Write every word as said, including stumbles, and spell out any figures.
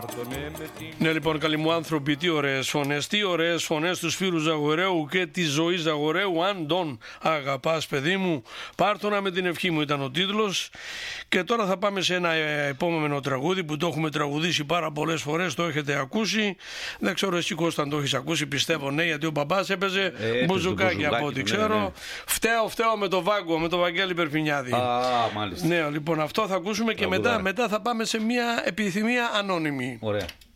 Ναι, λοιπόν, καλοί μου άνθρωποι, τι ωραίες φωνές, τι ωραίες φωνές του Σπύρου Ζαγορέου και τη ζωή Ζαγορέου. Αν τον αγαπάς, παιδί μου, πάρτονα με την ευχή μου, ήταν ο τίτλος. Και τώρα θα πάμε σε ένα επόμενο τραγούδι που το έχουμε τραγουδήσει πάρα πολλές φορές, το έχετε ακούσει. Δεν ξέρω εσύ, Κώστα, αν το έχεις ακούσει, πιστεύω ναι, γιατί ο μπαμπάς έπαιζε ε, μπουζουκάκι από ό,τι ξέρω. Ναι, ναι. Φταίω, φταίω με το Βάγκο, με το Βαγγέλη Περπινιάδη. Α, μάλιστα. Ναι, λοιπόν, αυτό θα ακούσουμε και μετά, μετά θα πάμε σε μια επιθυμία ανώνυμη. Ωραία.